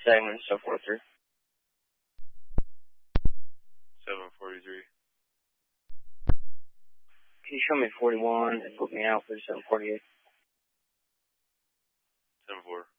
segment, so 4-3. 743. Can you show me 41 and put me out for 748? 7-4.